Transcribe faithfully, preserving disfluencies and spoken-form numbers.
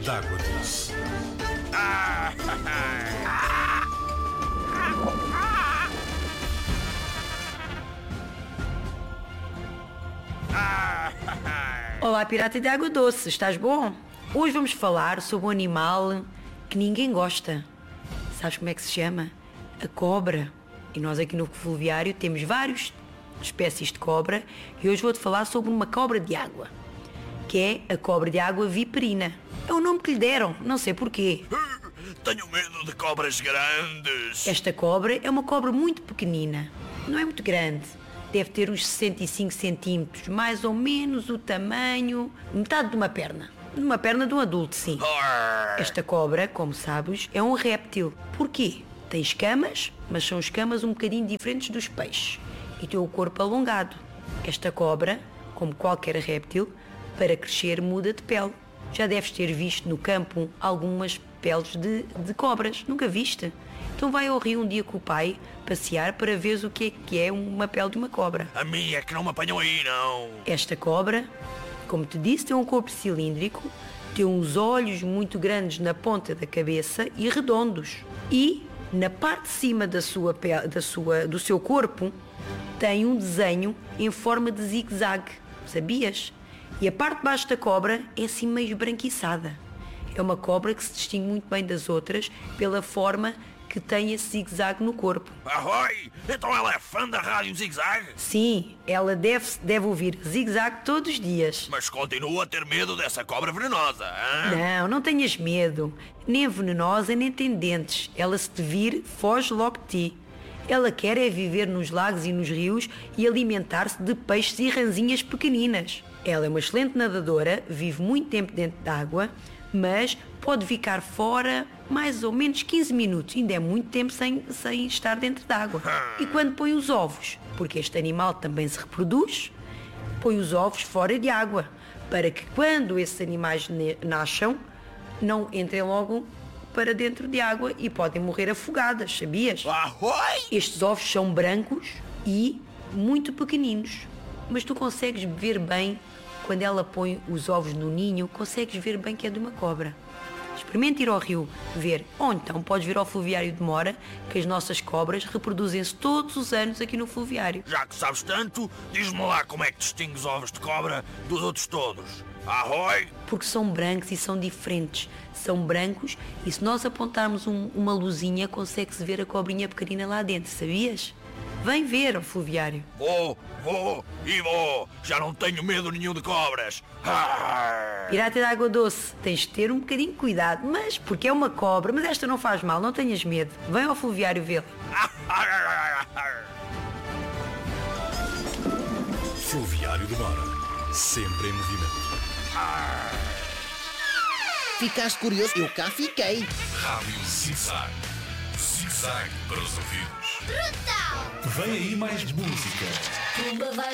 d'água doce. Olá, pirata de água doce, estás bom? Hoje vamos falar sobre um animal que ninguém gosta. Sabes como é que se chama? A cobra. E nós aqui no Fluviário temos várias espécies de cobra e hoje vou-te falar sobre uma cobra de água, que é a cobra de água viperina. É o nome que lhe deram, não sei porquê. Tenho medo de cobras grandes. Esta cobra é uma cobra muito pequenina, não é muito grande. Deve ter uns sessenta e cinco centímetros, mais ou menos o tamanho, metade de uma perna. De uma perna de um adulto, sim. Esta cobra, como sabes, é um réptil. Porquê? Tem escamas, mas são escamas um bocadinho diferentes dos peixes. E tem o corpo alongado. Esta cobra, como qualquer réptil, para crescer muda de pele. Já deves ter visto no campo algumas peles de, de cobras. Nunca viste? Então vai ao rio um dia com o pai passear para ver o que é que é uma pele de uma cobra. A minha é que não me apanham aí, não. Esta cobra, como te disse, tem um corpo cilíndrico, tem uns olhos muito grandes na ponta da cabeça e redondos. E na parte de cima da sua pele, da sua, do seu corpo tem um desenho em forma de zigue-zague. Sabias? E a parte de baixo da cobra é assim meio esbranquiçada. É uma cobra que se distingue muito bem das outras pela forma que tem esse zigue-zague no corpo. Ahoi! Então ela é fã da rádio Zig-Zag? Sim, ela deve, deve ouvir zigue-zague todos os dias. Mas continua a ter medo dessa cobra venenosa, hein? Não, não tenhas medo. Nem é venenosa, nem tem dentes. Ela, se te vir, foge logo de ti. Ela quer é viver nos lagos e nos rios e alimentar-se de peixes e ranzinhas pequeninas. Ela é uma excelente nadadora, vive muito tempo dentro d'água, mas pode ficar fora mais ou menos quinze minutos. Ainda é muito tempo sem, sem estar dentro d'água. E quando põe os ovos, porque este animal também se reproduz, põe os ovos fora de água, para que quando esses animais nasçam, não entrem logo para dentro de água e podem morrer afogadas, sabias? Ahoi! Estes ovos são brancos e muito pequeninos, mas tu consegues ver bem, quando ela põe os ovos no ninho, consegues ver bem que é de uma cobra. Experimenta ir ao rio ver, ou então podes vir ao Fluviário de Mora, que as nossas cobras reproduzem-se todos os anos aqui no Fluviário. Já que sabes tanto, diz-me lá como é que distingues os ovos de cobra dos outros todos. Ahoi! Porque são brancos e são diferentes. São brancos e se nós apontarmos um, uma luzinha, consegue-se ver a cobrinha pequenina lá dentro, sabias? Vem ver ao Fluviário. Vou, vou e vou. Já não tenho medo nenhum de cobras. Ah! Pirata de água doce, tens de ter um bocadinho de cuidado, mas porque é uma cobra, mas esta não faz mal, não tenhas medo. Vem ao Fluviário vê-la. Fluviário de Mora, sempre em movimento. Ficaste curioso? Eu cá fiquei. Rádio Zig-Zag. Zig-Zag para os ouvidos. Brutal! Vem aí mais música. Pumba vai